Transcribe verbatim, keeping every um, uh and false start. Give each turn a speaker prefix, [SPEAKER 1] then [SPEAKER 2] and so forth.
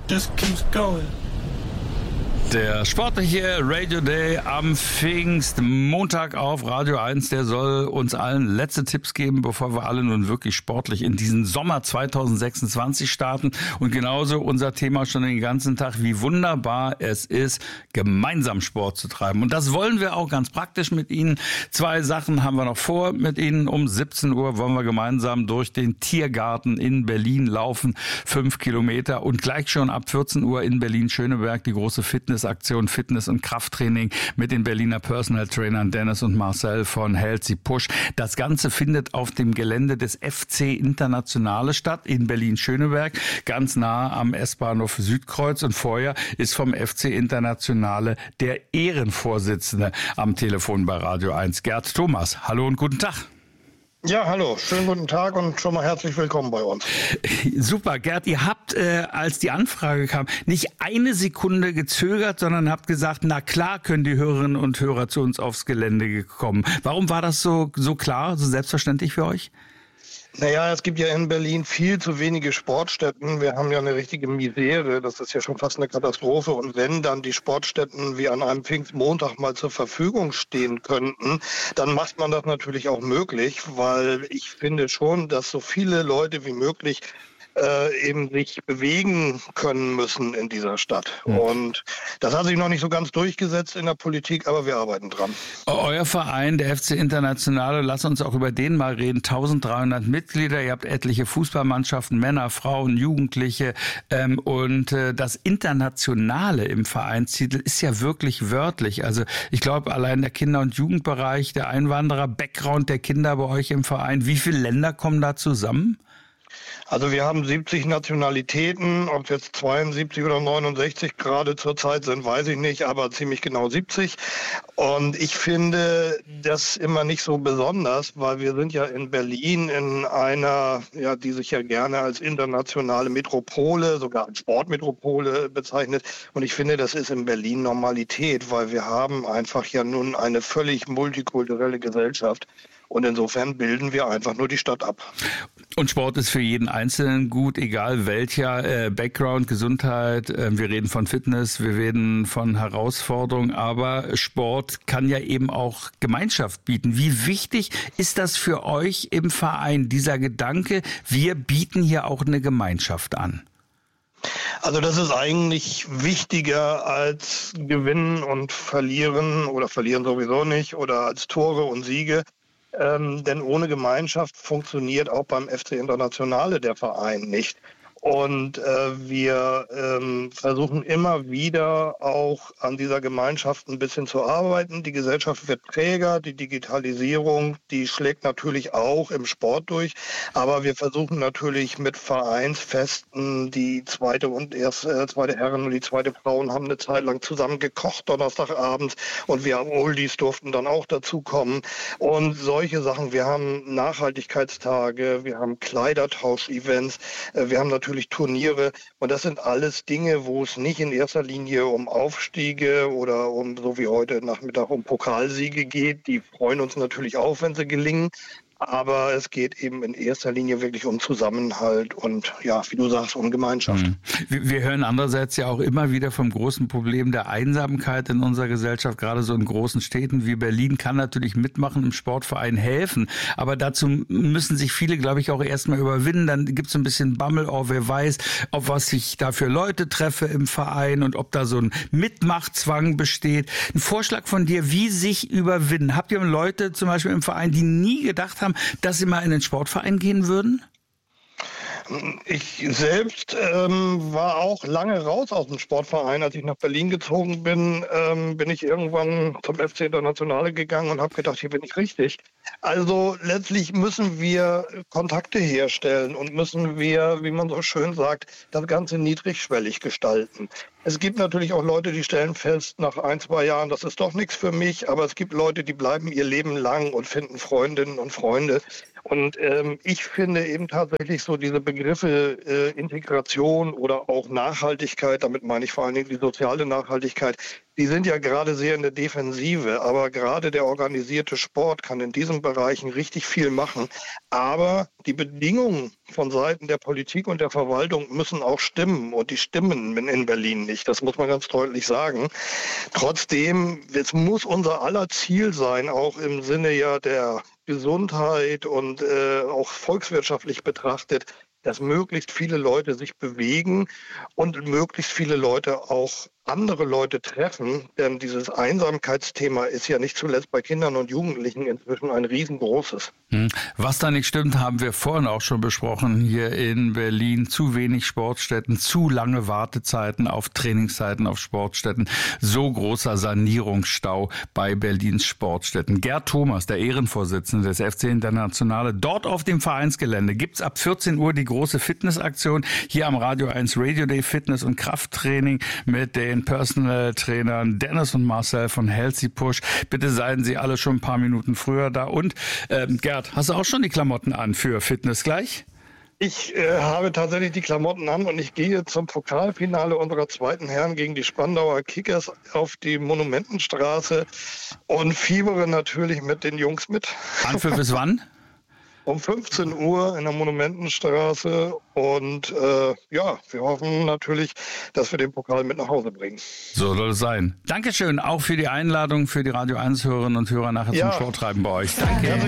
[SPEAKER 1] just keeps going.
[SPEAKER 2] Der sportliche Radio Day am Pfingstmontag auf Radio eins, der soll uns allen letzte Tipps geben, bevor wir alle nun wirklich sportlich in diesen Sommer zwanzig sechsundzwanzig starten. Und genauso unser Thema schon den ganzen Tag, wie wunderbar es ist, gemeinsam Sport zu treiben. Und das wollen wir auch ganz praktisch mit Ihnen. Zwei Sachen haben wir noch vor mit Ihnen. Um siebzehn Uhr wollen wir gemeinsam durch den Tiergarten in Berlin laufen, fünf Kilometer. Und gleich schon ab vierzehn Uhr in Berlin-Schöneberg die große Fitness Aktion Fitness- und Krafttraining mit den Berliner Personal Trainern Dennis und Marcel von Healthy Push. Das Ganze findet auf dem Gelände des F C Internationale statt in Berlin-Schöneberg, ganz nah am S-Bahnhof Südkreuz. Und vorher ist vom F C Internationale der Ehrenvorsitzende am Telefon bei Radio eins, Gerd Thomas. Hallo und guten Tag.
[SPEAKER 3] Ja, hallo, schönen guten Tag und schon mal herzlich willkommen bei uns.
[SPEAKER 2] Super, Gerd, ihr habt, äh, als die Anfrage kam, nicht eine Sekunde gezögert, sondern habt gesagt, na klar können die Hörerinnen und Hörer zu uns aufs Gelände kommen. Warum war das so, so klar, so selbstverständlich für euch?
[SPEAKER 3] Naja, es gibt ja in Berlin viel zu wenige Sportstätten. Wir haben ja eine richtige Misere. Das ist ja schon fast eine Katastrophe. Und wenn dann die Sportstätten wie an einem Pfingstmontag mal zur Verfügung stehen könnten, dann macht man das natürlich auch möglich, weil ich finde schon, dass so viele Leute wie möglich Äh, eben sich bewegen können müssen in dieser Stadt. Mhm. Und das hat sich noch nicht so ganz durchgesetzt in der Politik, aber wir arbeiten dran.
[SPEAKER 2] Euer Verein, der F C Internationale, lass uns auch über den mal reden, eintausenddreihundert Mitglieder, ihr habt etliche Fußballmannschaften, Männer, Frauen, Jugendliche ähm, und äh, das Internationale im Vereinstitel ist ja wirklich wörtlich. Also ich glaube, allein der Kinder- und Jugendbereich, der Einwanderer, Background der Kinder bei euch im Verein, wie viele Länder kommen da zusammen?
[SPEAKER 3] Also wir haben siebzig Nationalitäten, ob jetzt zweiundsiebzig oder neunundsechzig gerade zurzeit sind, weiß ich nicht, aber ziemlich genau siebzig. Und ich finde das immer nicht so besonders, weil wir sind ja in Berlin in einer, ja, die sich ja gerne als internationale Metropole, sogar als Sportmetropole bezeichnet. Und ich finde, das ist in Berlin Normalität, weil wir haben einfach ja nun eine völlig multikulturelle Gesellschaft. Und insofern bilden wir einfach nur die Stadt ab.
[SPEAKER 2] Und Sport ist für jeden Einzelnen gut, egal welcher äh, Background, Gesundheit. Äh, wir reden von Fitness, wir reden von Herausforderungen, aber Sport kann ja eben auch Gemeinschaft bieten. Wie wichtig ist das für euch im Verein, dieser Gedanke, wir bieten hier auch eine Gemeinschaft an?
[SPEAKER 3] Also das ist eigentlich wichtiger als Gewinnen und Verlieren oder Verlieren sowieso nicht oder als Tore und Siege. Ähm, denn ohne Gemeinschaft funktioniert auch beim F C Internationale der Verein nicht. Und äh, wir ähm, versuchen immer wieder auch an dieser Gemeinschaft ein bisschen zu arbeiten. Die Gesellschaft wird träger, die Digitalisierung, die schlägt natürlich auch im Sport durch. Aber wir versuchen natürlich mit Vereinsfesten, die zweite und erste, äh, zweite Herren und die zweite Frauen haben eine Zeit lang zusammen gekocht, Donnerstagabends. Und wir haben Oldies durften dann auch dazukommen. Und solche Sachen. Wir haben Nachhaltigkeitstage, wir haben Kleidertausch-Events, äh, wir haben natürlich Turniere und das sind alles Dinge, wo es nicht in erster Linie um Aufstiege oder um, so wie heute Nachmittag, um Pokalsiege geht. Die freuen uns natürlich auch, wenn sie gelingen. Aber es geht eben in erster Linie wirklich um Zusammenhalt und, ja, wie du sagst, um Gemeinschaft.
[SPEAKER 2] Mhm. Wir, wir hören andererseits ja auch immer wieder vom großen Problem der Einsamkeit in unserer Gesellschaft. Gerade so in großen Städten wie Berlin kann natürlich mitmachen, im Sportverein helfen. Aber dazu müssen sich viele, glaube ich, auch erstmal überwinden. Dann gibt es ein bisschen Bammel, oh, wer weiß, auf was ich da für Leute treffe im Verein und ob da so ein Mitmachzwang besteht. Ein Vorschlag von dir, wie sich überwinden. Habt ihr Leute zum Beispiel im Verein, die nie gedacht haben, dass sie mal in den Sportverein gehen würden?
[SPEAKER 3] Ich selbst ähm, war auch lange raus aus dem Sportverein. Als ich nach Berlin gezogen bin, ähm, bin ich irgendwann zum F C Internationale gegangen und habe gedacht, hier bin ich richtig. Also letztlich müssen wir Kontakte herstellen und müssen wir, wie man so schön sagt, das Ganze niedrigschwellig gestalten. Es gibt natürlich auch Leute, die stellen fest, nach ein, zwei Jahren, das ist doch nichts für mich, aber es gibt Leute, die bleiben ihr Leben lang und finden Freundinnen und Freunde. Und ähm, ich finde eben tatsächlich so diese Begriffe äh, Integration oder auch Nachhaltigkeit, damit meine ich vor allen Dingen die soziale Nachhaltigkeit, die sind ja gerade sehr in der Defensive, aber gerade der organisierte Sport kann in diesen Bereichen richtig viel machen. Aber die Bedingungen von Seiten der Politik und der Verwaltung müssen auch stimmen und die stimmen in Berlin nicht. Das muss man ganz deutlich sagen. Trotzdem, es muss unser aller Ziel sein, auch im Sinne ja der Gesundheit und äh, auch volkswirtschaftlich betrachtet, dass möglichst viele Leute sich bewegen und möglichst viele Leute auch andere Leute treffen, denn dieses Einsamkeitsthema ist ja nicht zuletzt bei Kindern und Jugendlichen inzwischen ein riesengroßes.
[SPEAKER 2] Was da nicht stimmt, haben wir vorhin auch schon besprochen hier in Berlin. Zu wenig Sportstätten, zu lange Wartezeiten auf Trainingszeiten auf Sportstätten, so großer Sanierungsstau bei Berlins Sportstätten. Gerd Thomas, der Ehrenvorsitzende des F C Internationale, dort auf dem Vereinsgelände gibt's ab vierzehn Uhr die große Fitnessaktion hier am Radio eins Radio Day Fitness- und Krafttraining mit den Personal Trainern Dennis und Marcel von Healthy Push. Bitte seien Sie alle schon ein paar Minuten früher da. Und ähm, Gerd, hast du auch schon die Klamotten an für Fitness gleich?
[SPEAKER 3] Ich äh, habe tatsächlich die Klamotten an und ich gehe zum Pokalfinale unserer zweiten Herren gegen die Spandauer Kickers auf die Monumentenstraße und fiebere natürlich mit den Jungs mit.
[SPEAKER 2] Anpfiff bis wann?
[SPEAKER 3] Um fünfzehn Uhr in der Monumentenstraße und äh, ja, wir hoffen natürlich, dass wir den Pokal mit nach Hause bringen.
[SPEAKER 2] So soll es sein. Dankeschön auch für die Einladung für die Radio eins Hörerinnen und Hörer nachher
[SPEAKER 3] ja.
[SPEAKER 2] zum Sporttreiben bei euch. Danke.